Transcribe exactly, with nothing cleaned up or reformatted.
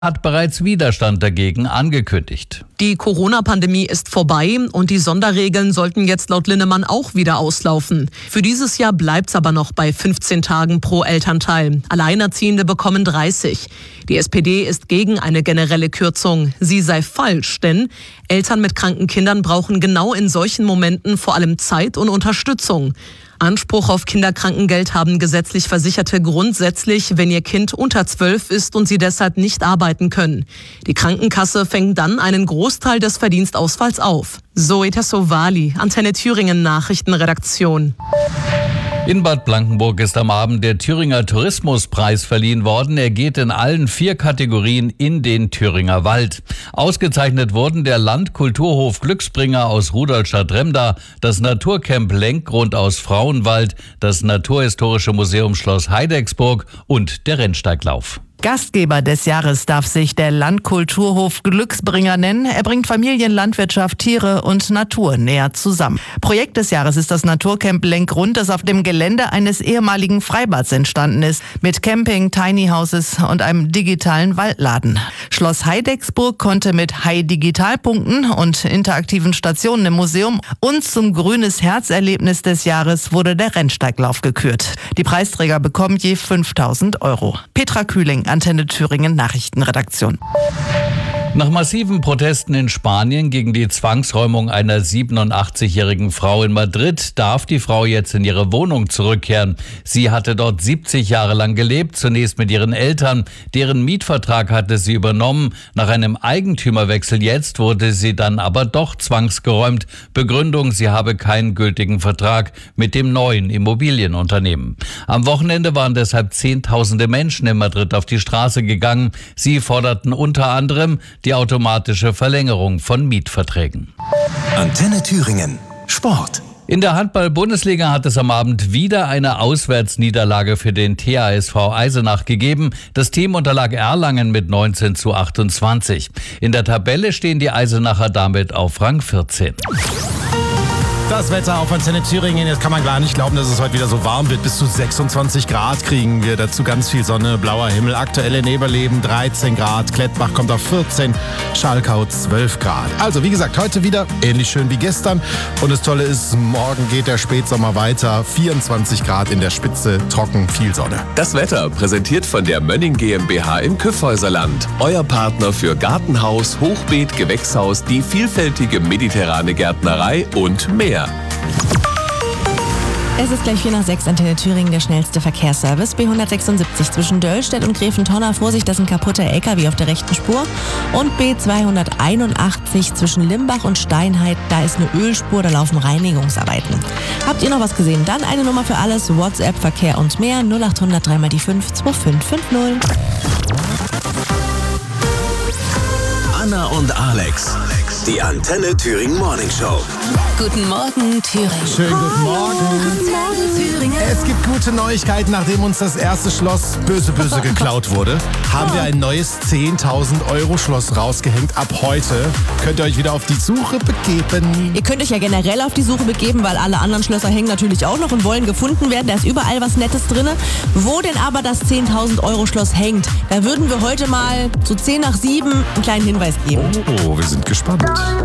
hat bereits Widerstand dagegen angekündigt. Die Corona-Pandemie ist vorbei und die Sonderregeln sollten jetzt laut Linnemann auch wieder auslaufen. Für dieses Jahr bleibt's aber noch bei fünfzehn Tagen pro Elternteil. Alleinerziehende bekommen dreißig. Die S P D ist gegen eine generelle Kürzung. Sie sei falsch, denn Eltern mit kranken Kindern brauchen genau in solchen Momenten vor allem Zeit und Unterstützung. Anspruch auf Kinderkrankengeld haben gesetzlich Versicherte grundsätzlich, wenn ihr Kind unter zwölf ist und sie deshalb nicht arbeiten können. Die Krankenkasse fängt dann einen Großteil des Verdienstausfalls auf. Zoe Tassovali, Antenne Thüringen Nachrichtenredaktion. In Bad Blankenburg ist am Abend der Thüringer Tourismuspreis verliehen worden. Er geht in allen vier Kategorien in den Thüringer Wald. Ausgezeichnet wurden der Landkulturhof Glücksbringer aus Rudolstadt-Remda, das Naturcamp Lenkgrund aus Frauenwald, das Naturhistorische Museum Schloss Heidecksburg und der Rennsteiglauf. Gastgeber des Jahres darf sich der Landkulturhof Glücksbringer nennen. Er bringt Familien, Landwirtschaft, Tiere und Natur näher zusammen. Projekt des Jahres ist das Naturcamp Lenkgrund, das auf dem Gelände eines ehemaligen Freibads entstanden ist. Mit Camping, Tiny Houses und einem digitalen Waldladen. Schloss Heidecksburg konnte mit High Digital punkten und interaktiven Stationen im Museum. Und zum grünes Herzerlebnis des Jahres wurde der Rennsteiglauf gekürt. Die Preisträger bekommen je fünftausend Euro. Petra Kühling, Antenne Thüringen Nachrichtenredaktion. Nach massiven Protesten in Spanien gegen die Zwangsräumung einer siebenundachtzigjährigen Frau in Madrid darf die Frau jetzt in ihre Wohnung zurückkehren. Sie hatte dort siebzig Jahre lang gelebt, zunächst mit ihren Eltern. Deren Mietvertrag hatte sie übernommen. Nach einem Eigentümerwechsel jetzt wurde sie dann aber doch zwangsgeräumt. Begründung, sie habe keinen gültigen Vertrag mit dem neuen Immobilienunternehmen. Am Wochenende waren deshalb Zehntausende Menschen in Madrid auf die Straße gegangen. Sie forderten unter anderem die automatische Verlängerung von Mietverträgen. Antenne Thüringen. Sport. In der Handball-Bundesliga hat es am Abend wieder eine Auswärtsniederlage für den T H S V Eisenach gegeben. Das Team unterlag Erlangen mit neunzehn zu achtundzwanzig. In der Tabelle stehen die Eisenacher damit auf Rang vierzehn. Das Wetter auf Antenne Thüringen. Jetzt kann man gar nicht glauben, dass es heute wieder so warm wird. Bis zu sechsundzwanzig Grad kriegen wir. Dazu ganz viel Sonne, blauer Himmel. Aktuelle Nebelleben dreizehn Grad. Klettbach kommt auf vierzehn. Schalkau zwölf Grad. Also wie gesagt, heute wieder ähnlich schön wie gestern. Und das Tolle ist, morgen geht der Spätsommer weiter. vierundzwanzig Grad in der Spitze, trocken, viel Sonne. Das Wetter präsentiert von der Mönning GmbH im Kyffhäuserland. Euer Partner für Gartenhaus, Hochbeet, Gewächshaus, die vielfältige mediterrane Gärtnerei und mehr. Es ist gleich vier nach sechs, Antenne Thüringen, der schnellste Verkehrsservice. B hundertsechsundsiebzig zwischen Döllstedt und Gräfentonner. Vorsicht, das ist ein kaputter L K W auf der rechten Spur. Und B zweihunderteinundachtzig zwischen Limbach und Steinheit. Da ist eine Ölspur, da laufen Reinigungsarbeiten. Habt ihr noch was gesehen? Dann eine Nummer für alles. WhatsApp, Verkehr und mehr. null acht hundert drei mal die fünf zwei fünf fünf null. Anna und Alex. Die Antenne Thüringen Morning Show. Guten Morgen, Thüringen. Schönen guten Morgen. Guten Morgen, Thüringen. Es gibt gute Neuigkeiten. Nachdem uns das erste Schloss böse, böse geklaut wurde, haben wir ein neues zehntausend Euro Schloss rausgehängt. Ab heute könnt ihr euch wieder auf die Suche begeben. Ihr könnt euch ja generell auf die Suche begeben, weil alle anderen Schlösser hängen natürlich auch noch und wollen gefunden werden. Da ist überall was Nettes drin. Wo denn aber das zehntausend Euro Schloss hängt, da würden wir heute mal so zehn nach sieben einen kleinen Hinweis geben. Oh, wir sind gespannt.